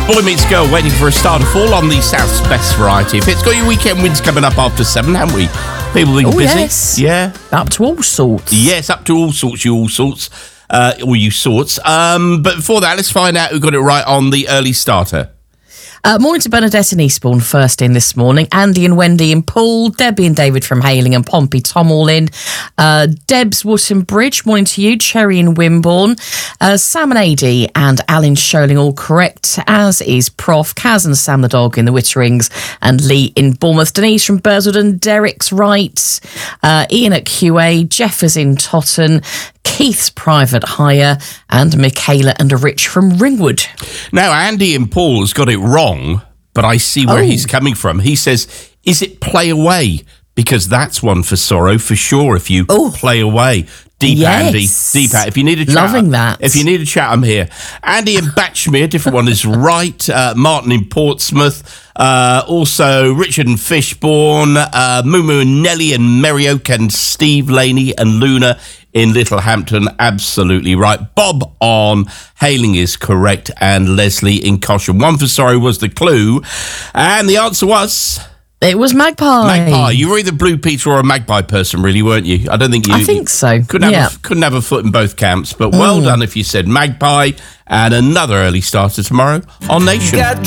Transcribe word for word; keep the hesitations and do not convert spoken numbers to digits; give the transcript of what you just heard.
Boy Meets Girl waiting for a star to fall on the South's best variety. If it's got your weekend wins coming up after seven, haven't we? People being Oh, busy. yes. Yeah. Up to all sorts. Yes, up to all sorts, you all sorts. Uh, or you sorts. Um, but before that, let's find out who got it right on the early starter. Uh, morning to Bernadette and Eastbourne, first in this morning. Andy and Wendy in Poole. Debbie and David from Hayling and Pompey Tom all in. Uh, Debs Wootton Bridge, morning to you. Cherry in Wimborne. Uh, Sam and Adi and Alan Scholing all correct, as is Prof Kaz and Sam the dog in the Witterings, and Lee in Bournemouth. Denise from Burswood, Derek's right. Uh, Ian at Q A. Jeff is in Totton. Keith's private hire, and Michaela and Rich from Ringwood. Now, Andy and Paul has got it wrong, but I see where Oh. he's coming from. He says, is it play away? Because that's one for Sorrow, for sure, if you Oh. play away. Deep Yes. Andy, deep Andy. If you need a chat, Loving that. If you need a chat, I'm here. Andy in Batchmere, different one is right. Uh, Martin in Portsmouth. Uh, also, Richard and Fishbourne. Uh, Mumu and Nellie and Merrioak and Steve Laney and Luna in Littlehampton. Absolutely right. Bob on Hayling is correct. And Leslie in Cosham. One for sorry was the clue. And the answer was... It was Magpie. Magpie. You were either Blue Peter or a Magpie person, really, weren't you? I don't think you... I think so, Couldn't have, yeah. a, couldn't have a foot in both camps, but well done if you said Magpie. And another early starter tomorrow on Nation.